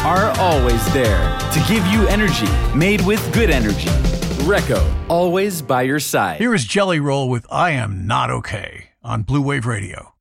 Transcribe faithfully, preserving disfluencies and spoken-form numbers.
are always there to give you energy made with good energy. Recco, always by your side. Here is Jelly Roll with I Am Not Okay on Blue Wave Radio.